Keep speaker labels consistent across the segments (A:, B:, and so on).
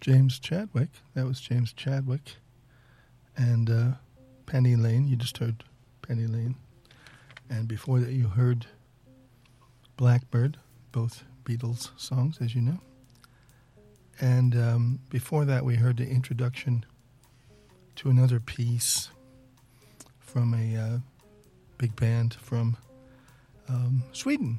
A: James Chadwick. That was James Chadwick. And Penny Lane. You just heard Penny Lane. And before that, you heard Blackbird, both Beatles songs, as you know. And before that, we heard the introduction to another piece from a big band from Sweden.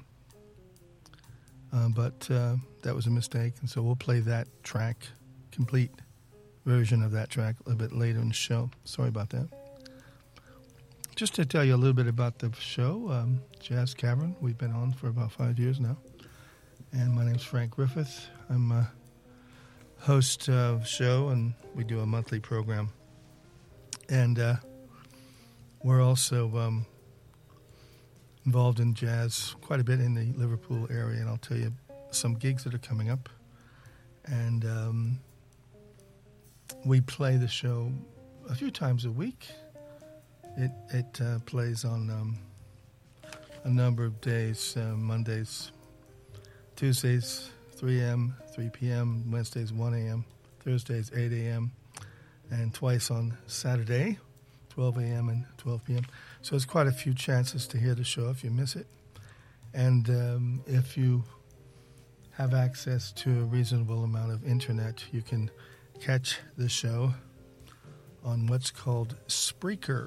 A: But that was a mistake, and so we'll play that track, complete version of that track, a little bit later in the show. Sorry about that. Just to tell you a little bit about the show, Jazz Cavern, we've been on for about 5 years now. And my name's Frank Griffith. I'm a host of the show, and we do a monthly program. And we're also involved in jazz quite a bit in the Liverpool area, and I'll tell you some gigs that are coming up. And we play the show a few times a week. It plays on a number of days, Mondays, Tuesdays, 3 a.m., 3 p.m., Wednesdays, 1 a.m., Thursdays, 8 a.m., and twice on Saturday, 12 a.m. and 12 p.m. So there's quite a few chances to hear the show if you miss it. And if you have access to a reasonable amount of internet, you can catch the show on what's called Spreaker,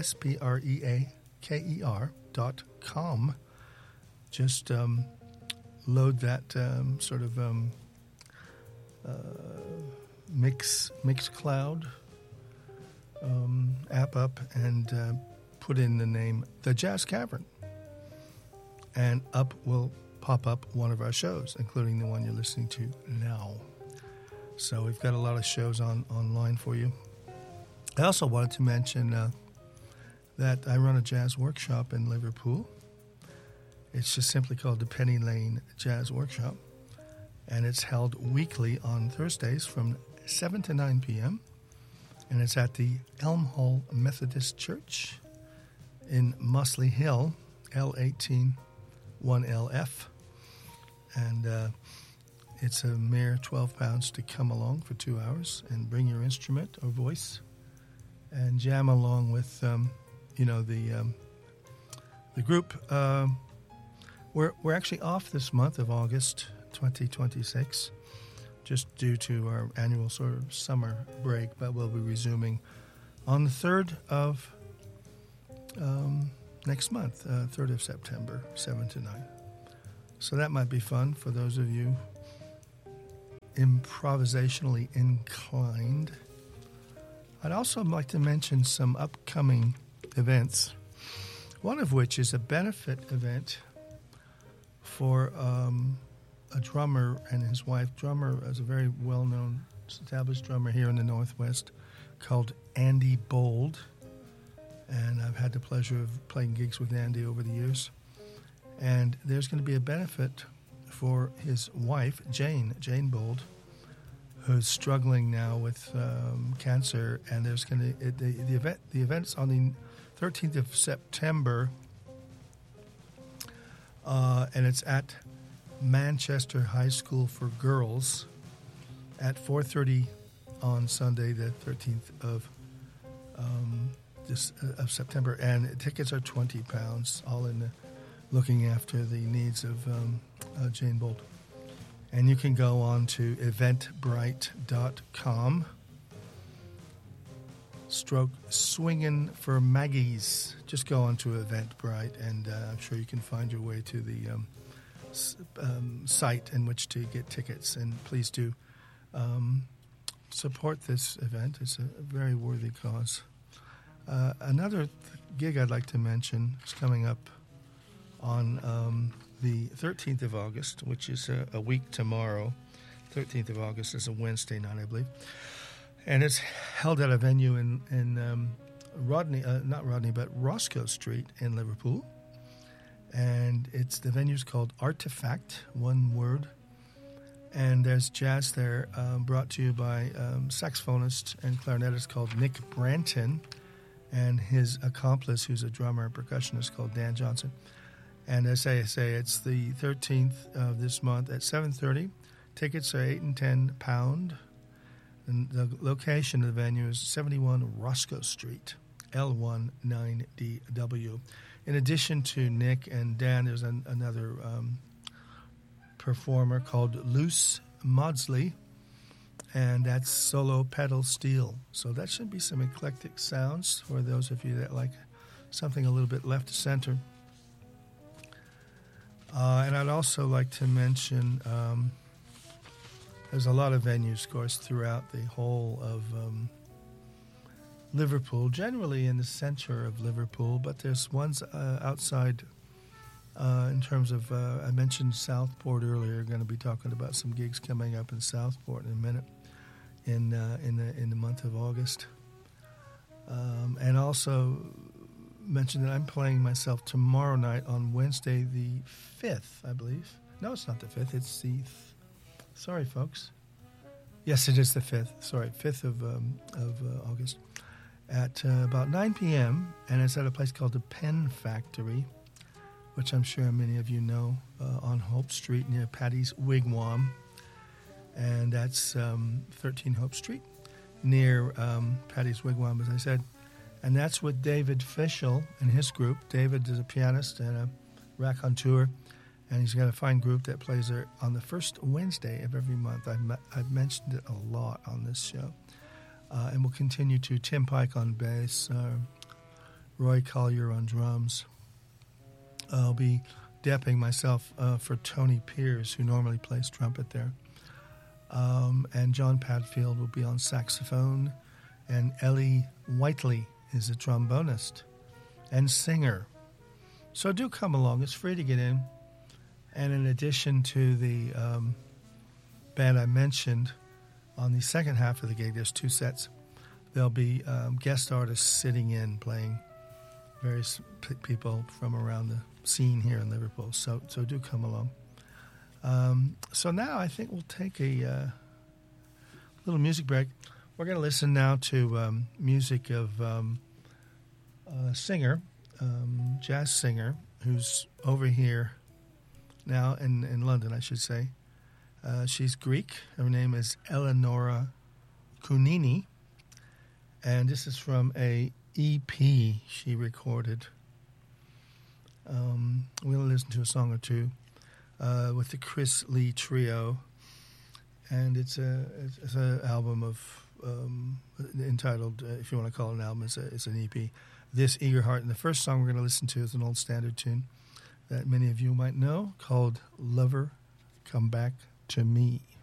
A: SPREAKER.com. Just load that Mixcloud app up and put in the name The Jazz Cavern. And up will pop up one of our shows, including the one you're listening to now. So we've got a lot of shows online for you. I also wanted to mention that I run a jazz workshop in Liverpool. It's just simply called the Penny Lane Jazz Workshop. And it's held weekly on Thursdays from 7 to 9 p.m. And it's at the Elm Hall Methodist Church in Mussley Hill, L18 1LF. And it's a mere £12 to come along for 2 hours and bring your instrument or voice and jam along with, the group. We're actually off this month of August 2026, just due to our annual sort of summer break, but we'll be resuming on the 3rd of next month, 3rd of September, 7 to 9. So that might be fun for those of you improvisationally inclined. I'd also like to mention some upcoming events, one of which is a benefit event for a drummer and his wife. Drummer is a very well-known, established drummer here in the Northwest called Andy Bold. And I've had the pleasure of playing gigs with Andy over the years. And there's going to be a benefit for his wife, Jane Bold, who's struggling now with cancer. And there's going to the event's on the 13th of September, and it's at Manchester High School for Girls at 4:30 on Sunday, the 13th of September, and tickets are £20, all in the looking after the needs of Jane Bold. And you can go on to eventbrite.com /swingin' for Maggie's. Just go on to Eventbrite, and I'm sure you can find your way to the site in which to get tickets. And please do support this event. It's a very worthy cause. Another gig I'd like to mention is coming up on the 13th of August, which is a week tomorrow. 13th of August is a Wednesday night, I believe. And it's held at a venue in Roscoe Street in Liverpool. And the venue's called Artifact, one word. And there's jazz there brought to you by saxophonist and clarinetist called Nick Branton and his accomplice, who's a drummer and percussionist called Dan Johnson. And as I say, it's the 13th of this month at 7:30. Tickets are £8 and £10. And the location of the venue is 71 Roscoe Street, L19DW. In addition to Nick and Dan, there's another performer called Luce Maudsley, and that's solo pedal steel. So that should be some eclectic sounds for those of you that like something a little bit left to center. And I'd also like to mention there's a lot of venues, of course, throughout the whole of Liverpool, generally in the center of Liverpool, but there's ones outside in terms of, I mentioned Southport earlier. Going to be talking about some gigs coming up in Southport in a minute in the month of August. And also mention that I'm playing myself tomorrow night on Wednesday the 5th, I believe. No, it's not the 5th. It's the... Sorry, folks. Yes, it is the 5th. Sorry, 5th of August at about 9 p.m., and it's at a place called the Pen Factory, which I'm sure many of you know, on Hope Street near Patty's Wigwam. And that's 13 Hope Street near Patty's Wigwam, as I said. And that's with David Fischel and his group. David is a pianist and a raconteur, and he's got a fine group that plays there on the first Wednesday of every month. I've mentioned it a lot on this show. And we'll continue to Tim Pike on bass, Roy Collier on drums. I'll be depping myself for Tony Pierce, who normally plays trumpet there. And John Padfield will be on saxophone, and Ellie Whiteley is a trombonist and singer. So do come along. It's free to get in. And in addition to the band I mentioned, on the second half of the gig, there's two sets. There'll be guest artists sitting in, playing various people from around the scene here in Liverpool. So do come along. So now I think we'll take a little music break. We're going to listen now to music of a singer, jazz singer, who's over here now in London, I should say. She's Greek. Her name is Eleonora Kunini, and this is from a EP she recorded. We're going to listen to a song or two with the Chris Lee Trio, and it's an album of entitled, if you want to call it an album, it's an EP. This Eager Heart, and the first song we're going to listen to is an old standard tune that many of you might know called "Lover, Come Back to Me."